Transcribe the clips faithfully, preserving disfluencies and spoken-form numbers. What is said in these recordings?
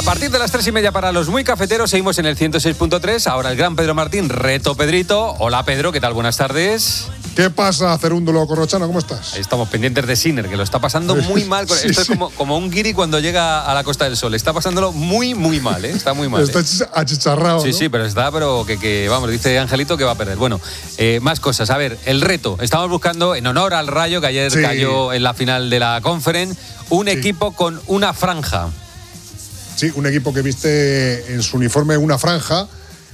A partir de las tres y media para los muy cafeteros seguimos en el ciento seis punto tres. Ahora el gran Pedro Martín, reto Pedrito. Hola Pedro, ¿qué tal? Buenas tardes. ¿Qué pasa, Cerúndulo Corrochano? ¿Cómo estás? Ahí estamos pendientes de Sinner, que lo está pasando muy mal. Sí, Esto sí. es como, como un guiri cuando llega a la Costa del Sol. Está pasándolo muy, muy mal, ¿eh? Está muy mal. Está ¿eh? achicharrado, Sí, ¿no? sí, pero está, pero que, que vamos, dice Angelito que va a perder. Bueno, eh, más cosas. A ver, el reto. Estamos buscando, en honor al Rayo, que ayer Sí. cayó en la final de la Conference, un Sí. equipo con una franja. Sí, un equipo que viste en su uniforme una franja,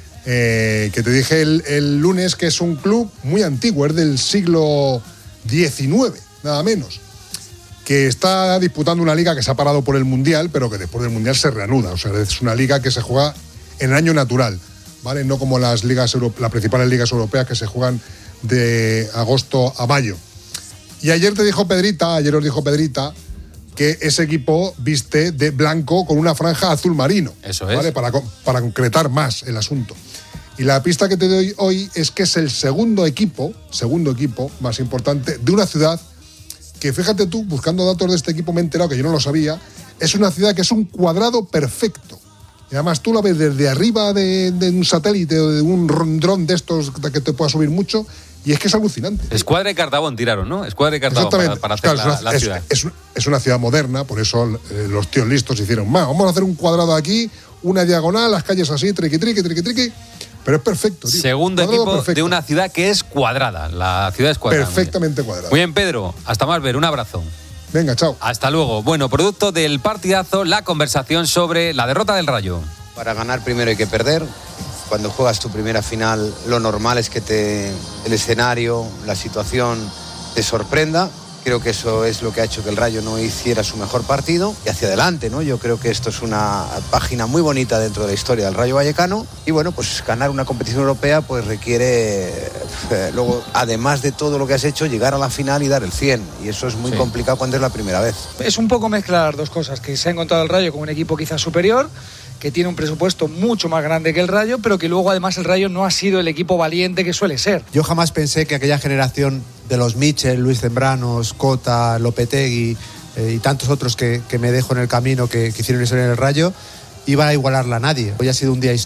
eh, que te dije el, el lunes que es un club muy antiguo, es del siglo diecinueve, nada menos, que está disputando una liga que se ha parado por el Mundial, pero que después del Mundial se reanuda. O sea, es una liga que se juega en el año natural, ¿vale? No como las ligas euro- las principales ligas europeas que se juegan de agosto a mayo. Y ayer te dijo Pedrita, ayer os dijo Pedrita, que ese equipo viste de blanco con una franja azul marino. Eso es. ¿Vale? Para, co- para concretar más el asunto. Y la pista que te doy hoy es que es el segundo equipo, segundo equipo más importante de una ciudad que, fíjate tú, buscando datos de este equipo me he enterado que yo no lo sabía, es una ciudad que es un cuadrado perfecto. Y además tú la ves desde arriba de, de un satélite o de un dron de estos que te pueda subir mucho. Y es que es alucinante. Escuadra y Cartabón tiraron, ¿no? Escuadra y Cartabón para, para hacer Claro, la, es, una, la es, ciudad. es, es una ciudad moderna, por eso eh, los tíos listos hicieron, "Ma, vamos a hacer un cuadrado aquí, una diagonal, las calles así, triqui, triqui, triqui, triqui". Pero es perfecto, tío. Segundo Cuadrado equipo perfecto. de una ciudad que es cuadrada. La ciudad es cuadrada. Perfectamente cuadrada. Muy bien, Pedro. Hasta más ver. Un abrazo. Venga, chao. Hasta luego. Bueno, producto del partidazo, la conversación sobre la derrota del Rayo. Para ganar primero hay que perder. Cuando juegas tu primera final, lo normal es que te, el escenario, la situación te sorprenda. Creo que eso es lo que ha hecho que el Rayo no hiciera su mejor partido. Y hacia adelante, ¿no? Yo creo que esto es una página muy bonita dentro de la historia del Rayo Vallecano. Y bueno, pues ganar una competición europea pues requiere, eh, luego, además de todo lo que has hecho, llegar a la final y dar el cien. Y eso es muy Sí. complicado cuando es la primera vez. Es un poco mezclar dos cosas, que se ha encontrado el Rayo con un equipo quizás superior, que tiene un presupuesto mucho más grande que el Rayo, pero que luego además el Rayo no ha sido el equipo valiente que suele ser. Yo jamás pensé que aquella generación de los Michel, Luis Zembranos, Cota, Lopetegui eh, y tantos otros que, que me dejo en el camino que, que hicieron historia en el Rayo, iba a igualarla a nadie. Hoy ha sido un día histórico.